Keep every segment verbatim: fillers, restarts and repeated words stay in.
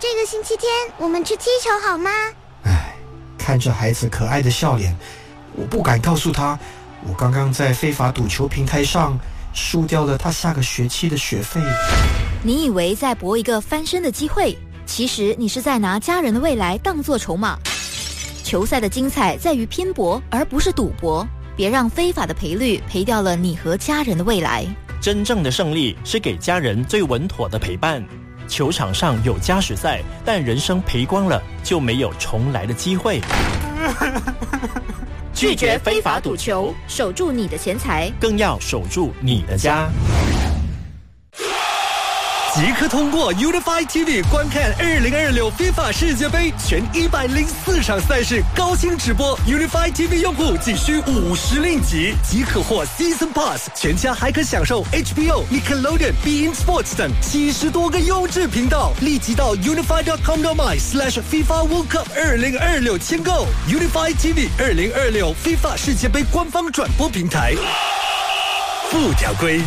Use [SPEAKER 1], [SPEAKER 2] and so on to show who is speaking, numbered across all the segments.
[SPEAKER 1] 这个星期天我们去踢球好吗？
[SPEAKER 2] 唉，看着孩子可爱的笑脸，我不敢告诉他，我刚刚在非法赌球平台上输掉了他下个学期的学费。
[SPEAKER 3] 你以为在搏一个翻身的机会，其实你是在拿家人的未来当作筹码。球赛的精彩在于拼搏，而不是赌博。别让非法的赔率赔掉了你和家人的未来。
[SPEAKER 4] 真正的胜利是给家人最稳妥的陪伴。球场上有加时赛，但人生赔光了就没有重来的机会。
[SPEAKER 3] 拒绝非法赌球，守住你的钱财，
[SPEAKER 4] 更要守住你的家。
[SPEAKER 5] 即刻通过 Unify T V 观看二零二六 FIFA 世界杯全一百零四场赛事高清直播。Unify T V 用户仅需五十令吉即可获 Season Pass， 全家还可享受 H B O、Nickelodeon、Bein Sports 等七十多个优质频道。立即到 unify dot com dot my slash FIFA World Cup 二零二六签购 Unify T V 二零二六 FIFA 世界杯官方转播平台。附条规。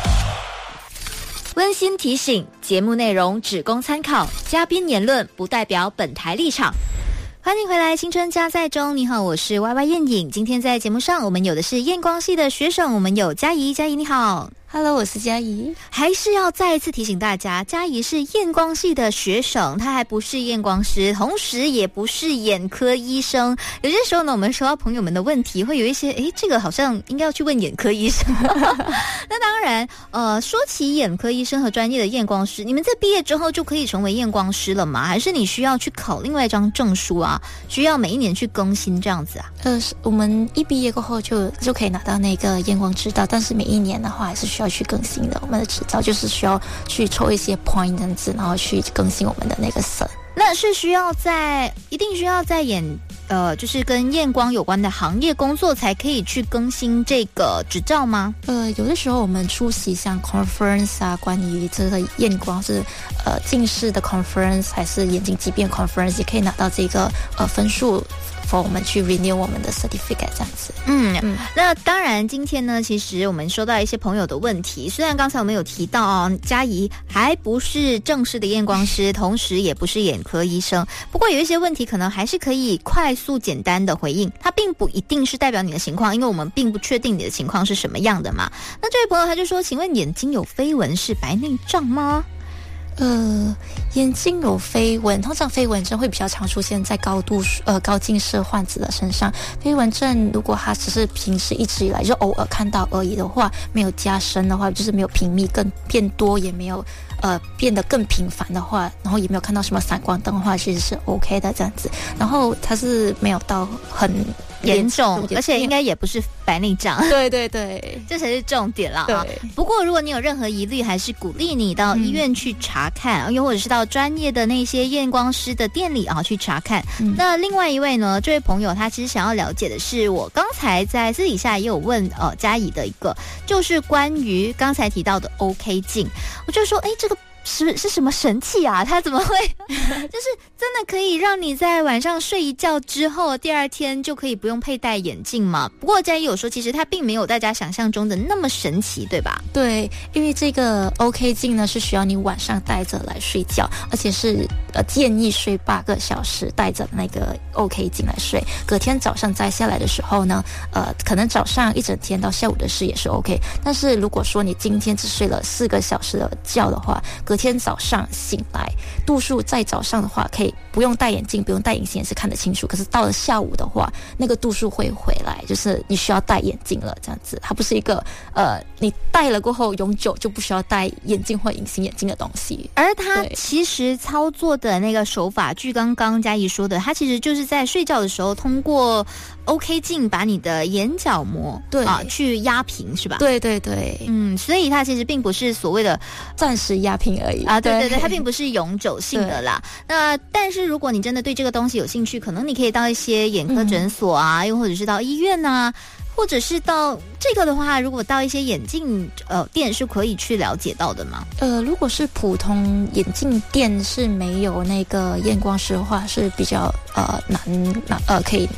[SPEAKER 3] 温馨提醒：节目内容只供参考，嘉宾言论不代表本台立场。欢迎回来，青春加载中。你好，我是 Y Y 燕颖。今天在节目上，我们有的是验光系的学生，我们有嘉怡。嘉怡你好。
[SPEAKER 6] Hello， 我是嘉怡。
[SPEAKER 3] 还是要再一次提醒大家，嘉怡是验光系的学生，她还不是验光师，同时也不是眼科医生。有些时候呢，我们收到朋友们的问题，会有一些，诶，这个好像应该要去问眼科医生。那当然，呃，说起眼科医生和专业的验光师，你们在毕业之后就可以成为验光师了吗？还是你需要去考另外一张证书啊？需要每一年去更新这样子啊？
[SPEAKER 6] 呃，我们一毕业过后就就可以拿到那个验光执照，但是每一年的话还是需要要去更新的。我们的执照就是需要去抽一些 point 这样子，然后去更新我们的那个 cert。
[SPEAKER 3] 那是需要在一定需要在眼呃，就是跟验光有关的行业工作才可以去更新这个执照吗？
[SPEAKER 6] 呃，有的时候我们出席像 conference 啊，关于这个验光是呃近视的 conference 还是眼睛疾病 conference， 也可以拿到这个呃分数。for 我们去 renew 我们的 certificate 这样子。
[SPEAKER 3] 嗯嗯，那当然今天呢，其实我们收到一些朋友的问题，虽然刚才我们有提到哦，嘉怡还不是正式的验光师，同时也不是眼科医生，不过有一些问题可能还是可以快速简单的回应，它并不一定是代表你的情况，因为我们并不确定你的情况是什么样的嘛。那这位朋友他就说，请问眼睛有飞蚊是白内障吗？
[SPEAKER 6] 呃，眼睛有飞蚊，通常飞蚊症会比较常出现在高度呃高近视患者的身上。飞蚊症如果他只是平时一直以来就偶尔看到而已的话，没有加深的话，就是没有频密更变多，也没有呃变得更频繁的话，然后也没有看到什么闪光灯的话，其实是 OK 的这样子。然后它是没有到很
[SPEAKER 3] 严重，而且应该也不是白内障。
[SPEAKER 6] 对对对，
[SPEAKER 3] 这才是重点啦。
[SPEAKER 6] 对，
[SPEAKER 3] 啊，不过如果你有任何疑虑，还是鼓励你到医院去查看，嗯，又或者是到专业的那些验光师的店里啊去查看。嗯，那另外一位呢，这位朋友他其实想要了解的是，我刚才在私底下也有问呃嘉怡的一个，就是关于刚才提到的 OK 镜，我就说，哎，这个。是是什么神器啊？它怎么会就是真的可以让你在晚上睡一觉之后，第二天就可以不用佩戴眼镜吗？不过嘉怡有说，其实它并没有大家想象中的那么神奇，对吧？
[SPEAKER 6] 对，因为这个 OK 镜呢是需要你晚上戴着来睡觉，而且是呃建议睡八个小时，戴着那个 OK 镜来睡。隔天早上摘下来的时候呢，呃，可能早上一整天到下午的视也是 OK， 但是如果说你今天只睡了四个小时的觉的话，隔天早上醒来，度数在早上的话可以不用戴眼镜，不用戴隐形也是看得清楚，可是到了下午的话，那个度数会回来，就是你需要戴眼镜了这样子。它不是一个呃你戴了过后永久就不需要戴眼镜或隐形眼镜的东西。
[SPEAKER 3] 而它其实操作的那个手法，据刚刚嘉怡说的，它其实就是在睡觉的时候通过 OK 镜把你的眼角膜
[SPEAKER 6] 对
[SPEAKER 3] 啊去压平，是吧？
[SPEAKER 6] 对对对，
[SPEAKER 3] 嗯，所以它其实并不是所谓的
[SPEAKER 6] 暂时压平而已
[SPEAKER 3] 啊，对对对，它并不是永久性的啦。那但是如果你真的对这个东西有兴趣，可能你可以到一些眼科诊所啊，嗯，又或者是到医院啊，或者是到这个的话，如果到一些眼镜呃店是可以去了解到的吗？
[SPEAKER 6] 呃，如果是普通眼镜店是没有那个验光师的话，是比较呃难拿呃可以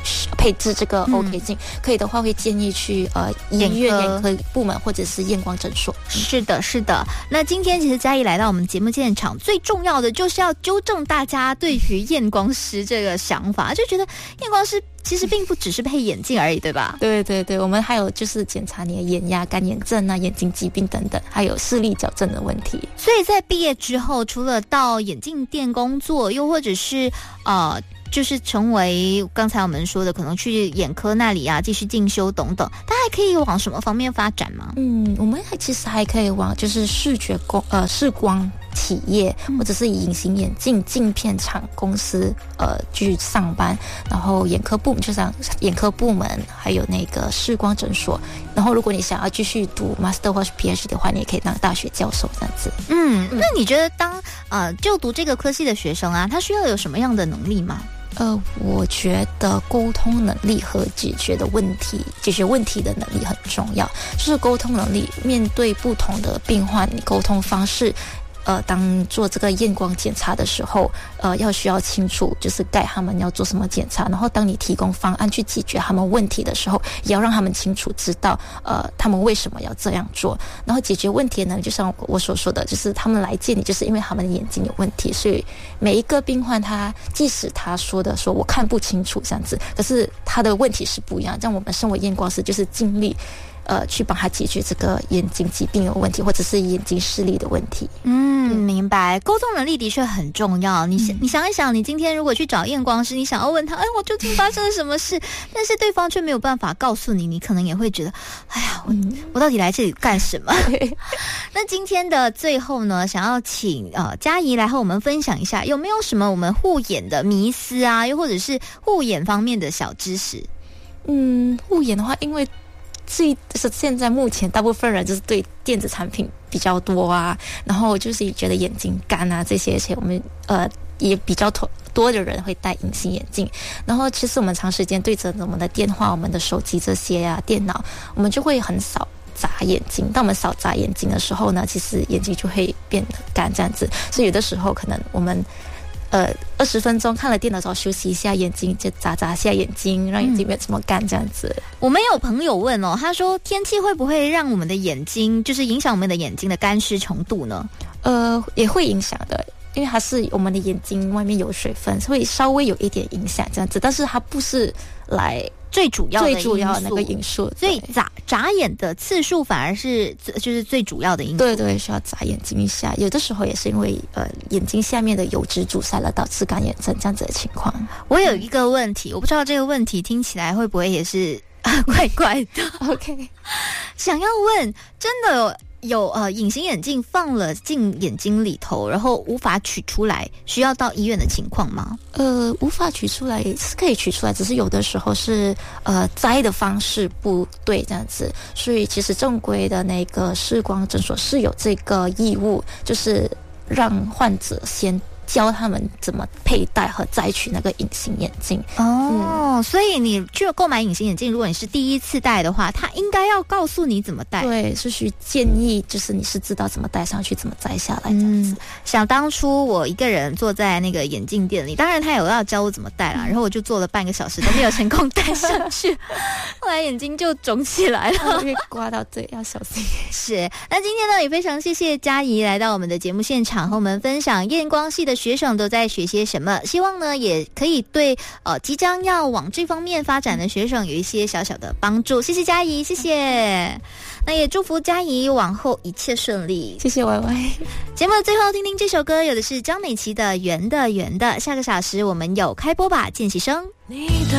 [SPEAKER 6] 配置这个 OK 镜、嗯，可以的话会建议去呃医院眼科部门或者是验光诊所。
[SPEAKER 3] 是的，是的。那今天其实嘉怡来到我们节目现场，最重要的就是要纠正大家对于验光师这个想法，就觉得验光师其实并不只是配眼镜而已，对吧？
[SPEAKER 6] 对对对，我们还有就是检查你的眼压、干眼症啊、眼睛疾病等等，还有视力矫正的问题。
[SPEAKER 3] 所以在毕业之后，除了到眼镜店工作，又或者是呃。就是成为刚才我们说的，可能去眼科那里啊，继续进修等等，它还可以往什么方面发展吗？
[SPEAKER 6] 嗯，我们其实还可以往就是视觉光呃视光企业，或者是隐形眼镜镜片厂公司呃去上班，然后眼科部门就像眼科部门，还有那个视光诊所。然后如果你想要继续读 Master 或是 P H D 的话，你也可以当大学教授这样子。
[SPEAKER 3] 嗯，那你觉得当呃就读这个科系的学生啊，他需要有什么样的能力吗？
[SPEAKER 6] 呃，我觉得沟通能力和解决的问题、解决问题的能力很重要。就是沟通能力，面对不同的病患，你沟通方式。呃，当做这个验光检查的时候，呃，要需要清楚，就是带他们要做什么检查。然后，当你提供方案去解决他们问题的时候，也要让他们清楚知道，呃，他们为什么要这样做。然后解决问题呢，就像我所说的，就是他们来见你，就是因为他们的眼睛有问题。所以每一个病患他，即使他说的说我看不清楚这样子，可是他的问题是不一样。像我们身为验光师，就是尽力。呃，去帮他解决这个眼睛疾病的问题，或者是眼睛视力的问题。
[SPEAKER 3] 嗯，明白。沟通能力的确很重要。你想、嗯，你想一想，你今天如果去找验光师，你想要问他，哎，我究竟发生了什么事？但是对方却没有办法告诉你，你可能也会觉得，哎呀，我、嗯、我到底来这里干什么？那今天的最后呢，想要请呃嘉怡来和我们分享一下，有没有什么我们护眼的迷思啊，又或者是护眼方面的小知识？
[SPEAKER 6] 嗯，护眼的话，因为。最是现在目前大部分人就是对电子产品比较多啊，然后就是觉得眼睛干啊这些，而且我们呃也比较多的人会戴隐形眼镜。然后其实我们长时间对着我们的电话、我们的手机这些啊、电脑，我们就会很少眨眼睛。当我们少眨眼睛的时候呢，其实眼睛就会变得干这样子。所以有的时候可能我们。呃，二十分钟看了电脑之后休息一下眼睛，就眨眨下眼睛，让眼睛没有这么干这样子。
[SPEAKER 3] 嗯、我们有朋友问哦，他说天气会不会让我们的眼睛，就是影响我们的眼睛的干湿程度呢？
[SPEAKER 6] 呃，也会影响的，因为它是我们的眼睛外面有水分，会稍微有一点影响这样子，但是它不是来。
[SPEAKER 3] 最主要的
[SPEAKER 6] 最主要的那个因素，
[SPEAKER 3] 所以眨眨眼的次数反而是就是最主要的因素。
[SPEAKER 6] 对对，需要眨眼睛一下。有的时候也是因为呃眼睛下面的油脂阻塞了，导致干眼症这样子的情况。
[SPEAKER 3] 我有一个问题，我不知道这个问题听起来会不会也是怪怪的。
[SPEAKER 6] OK，
[SPEAKER 3] 想要问，真的有。有呃隐形眼镜放了进眼睛里头，然后无法取出来，需要到医院的情况吗？
[SPEAKER 6] 呃，无法取出来是可以取出来，只是有的时候是呃摘的方式不对这样子，所以其实正规的那个视光诊所是有这个义务，就是让患者先。教他们怎么佩戴和摘取那个隐形眼镜
[SPEAKER 3] 哦、嗯，所以你去购买隐形眼镜，如果你是第一次戴的话，他应该要告诉你怎么戴。
[SPEAKER 6] 对，是需建议，就是你是知道怎么戴上去，怎么摘下来这样子。
[SPEAKER 3] 嗯、想当初我一个人坐在那个眼镜店里，当然他有要教我怎么戴啦，然后我就坐了半个小时都没有成功戴上去，后来眼睛就肿起来了，
[SPEAKER 6] 被刮到嘴要小心。
[SPEAKER 3] 是，那今天呢也非常谢谢嘉怡来到我们的节目现场，和我们分享验光系的学生都在学些什么，希望呢也可以对呃即将要往这方面发展的学生有一些小小的帮助。谢谢嘉怡，谢谢。那也祝福嘉怡往后一切顺利。
[SPEAKER 6] 谢谢 Y Y。
[SPEAKER 3] 节目的最后听听这首歌，有的是张美琪的《圆的圆的》。下个小时我们有开播吧，见习生。
[SPEAKER 7] 你的